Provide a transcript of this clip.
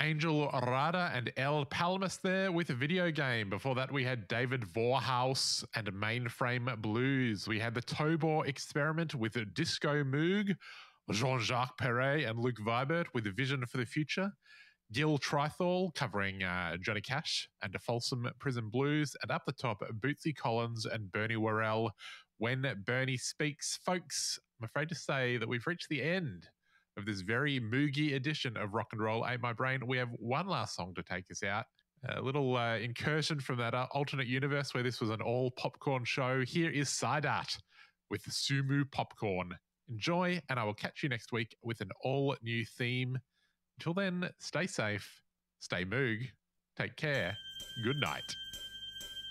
Angel Rada and El Palmas there with a video game. Before that, we had David Vorhaus and Mainframe Blues. We had the Tobor Experiment with Disco Moog, Jean-Jacques Perret and Luke Vibert with a Vision for the Future, Gil Trithall covering Johnny Cash and a Folsom Prison Blues, and up the top, Bootsy Collins and Bernie Worrell, When Bernie Speaks. Folks, I'm afraid to say that we've reached the end of this very moogie edition of Rock and Roll Ain't My Brain. We have one last song to take us out. A little incursion from that alternate universe where this was an all popcorn show. Here is Sideart with Sumu Popcorn. Enjoy, and I will catch you next week with an all new theme. Until then, stay safe, stay moog, take care, good night.